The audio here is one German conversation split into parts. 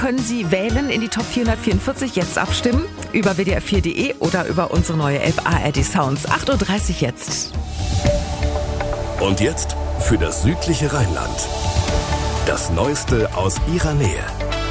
Können Sie wählen in die Top 444, jetzt abstimmen? Über wdr4.de oder über unsere neue App ARD Sounds. 8.30 Uhr jetzt. Und jetzt für das südliche Rheinland. Das Neueste aus Ihrer Nähe.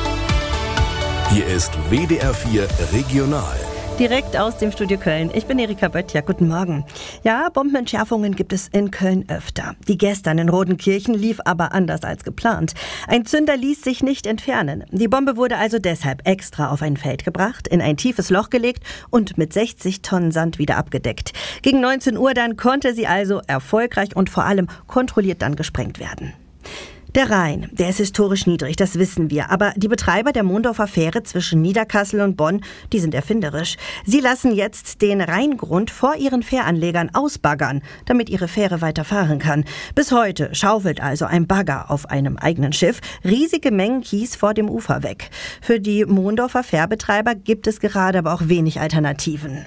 Hier ist WDR4 Regional. Direkt aus dem Studio Köln. Ich bin Erika Böttcher. Guten Morgen. Ja, Bombenentschärfungen gibt es in Köln öfter. Die gestern in Rodenkirchen lief aber anders als geplant. Ein Zünder ließ sich nicht entfernen. Die Bombe wurde also deshalb extra auf ein Feld gebracht, in ein tiefes Loch gelegt und mit 60 Tonnen Sand wieder abgedeckt. Gegen 19 Uhr dann konnte sie also erfolgreich und vor allem kontrolliert dann gesprengt werden. Der Rhein, der ist historisch niedrig, das wissen wir. Aber die Betreiber der Mondorfer Fähre zwischen Niederkassel und Bonn, die sind erfinderisch. Sie lassen jetzt den Rheingrund vor ihren Fähranlegern ausbaggern, damit ihre Fähre weiterfahren kann. Bis heute schaufelt also ein Bagger auf einem eigenen Schiff riesige Mengen Kies vor dem Ufer weg. Für die Mondorfer Fährbetreiber gibt es gerade aber auch wenig Alternativen.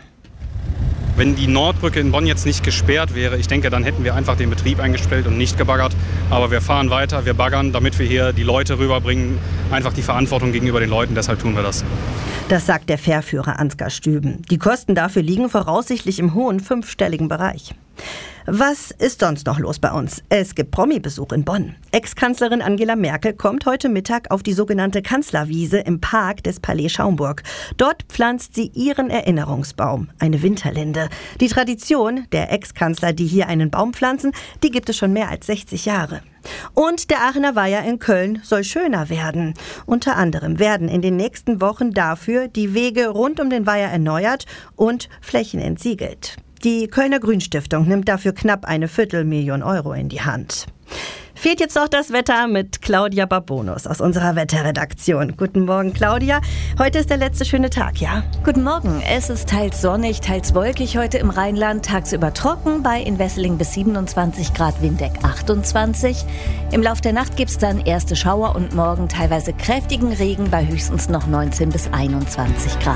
Wenn die Nordbrücke in Bonn jetzt nicht gesperrt wäre, ich denke, dann hätten wir einfach den Betrieb eingestellt und nicht gebaggert. Aber wir fahren weiter, wir baggern, damit wir hier die Leute rüberbringen. Einfach die Verantwortung gegenüber den Leuten, deshalb tun wir das. Das sagt der Fährführer Ansgar Stüben. Die Kosten dafür liegen voraussichtlich im hohen fünfstelligen Bereich. Was ist sonst noch los bei uns? Es gibt Promi-Besuch in Bonn. Ex-Kanzlerin Angela Merkel kommt heute Mittag auf die sogenannte Kanzlerwiese im Park des Palais Schaumburg. Dort pflanzt sie ihren Erinnerungsbaum, eine Winterlinde. Die Tradition der Ex-Kanzler, die hier einen Baum pflanzen, die gibt es schon mehr als 60 Jahre. Und der Aachener Weiher in Köln soll schöner werden. Unter anderem werden in den nächsten Wochen dafür die Wege rund um den Weiher erneuert und Flächen entsiegelt. Die Kölner Grünstiftung nimmt dafür knapp 250.000 Euro in die Hand. Fehlt jetzt noch das Wetter mit Claudia Babonus aus unserer Wetterredaktion. Guten Morgen, Claudia. Heute ist der letzte schöne Tag, ja? Guten Morgen. Es ist teils sonnig, teils wolkig heute im Rheinland. Tagsüber trocken, bei in Wesseling bis 27 Grad, Windeck 28. Im Lauf der Nacht gibt es dann erste Schauer und morgen teilweise kräftigen Regen bei höchstens noch 19 bis 21 Grad.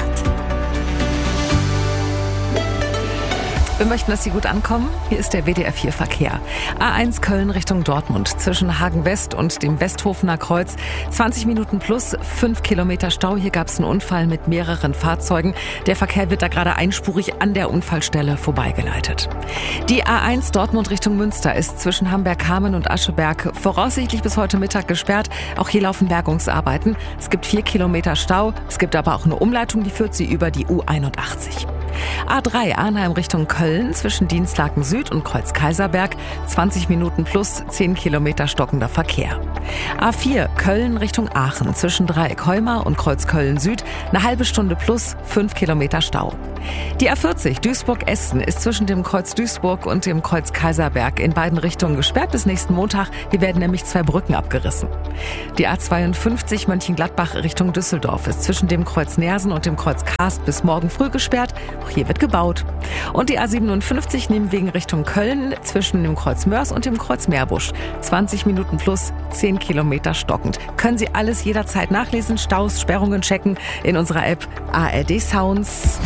Wir möchten, dass Sie gut ankommen. Hier ist der WDR4 Verkehr. A1 Köln Richtung Dortmund zwischen Hagen West und dem Westhofener Kreuz. 20 Minuten plus 5 Kilometer Stau. Hier gab es einen Unfall mit mehreren Fahrzeugen. Der Verkehr wird da gerade einspurig an der Unfallstelle vorbeigeleitet. Die A1 Dortmund Richtung Münster ist zwischen Hamberg-Hameln und Ascheberg voraussichtlich bis heute Mittag gesperrt. Auch hier laufen Bergungsarbeiten. Es gibt 4 Kilometer Stau. Es gibt aber auch eine Umleitung, die führt Sie über die U81. A3 Arnheim Richtung Köln zwischen Dienstlaken Süd und Kreuz Kaiserberg 20 Minuten plus 10 Kilometer stockender Verkehr. A4 Köln Richtung Aachen zwischen Dreieck Heumar und Kreuz Köln Süd eine halbe Stunde plus 5 Kilometer Stau. Die A40 Duisburg-Essen ist zwischen dem Kreuz Duisburg und dem Kreuz Kaiserberg in beiden Richtungen gesperrt bis nächsten Montag. Hier werden nämlich 2 Brücken abgerissen. Die A52 Mönchengladbach Richtung Düsseldorf ist zwischen dem Kreuz Neersen und dem Kreuz Karst bis morgen früh gesperrt. Auch hier wird gebaut. Und die A57 Nijmegen Richtung Köln zwischen dem Kreuz Mörs und dem Kreuz Meerbusch. 20 Minuten plus 10 Kilometer stockend. Können Sie alles jederzeit nachlesen, Staus, Sperrungen checken in unserer App ARD Sounds.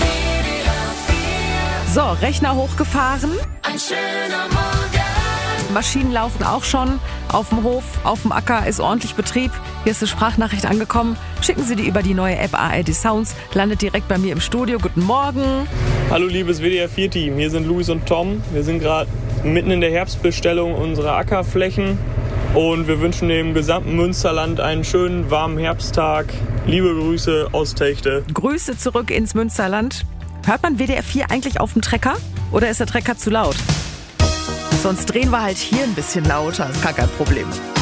So, Rechner hochgefahren. Ein schöner Morgen. Maschinen laufen auch schon. Auf dem Hof, auf dem Acker ist ordentlich Betrieb. Hier ist eine Sprachnachricht angekommen. Schicken Sie die über die neue App ARD Sounds. Landet direkt bei mir im Studio. Guten Morgen. Hallo liebes WDR4-Team, hier sind Luis und Tom. Wir sind gerade mitten in der Herbstbestellung unserer Ackerflächen. Und wir wünschen dem gesamten Münsterland einen schönen, warmen Herbsttag. Liebe Grüße aus Techte. Grüße zurück ins Münsterland. Hört man WDR4 eigentlich auf dem Trecker? Oder ist der Trecker zu laut? Sonst drehen wir halt hier ein bisschen lauter, ist gar kein Problem.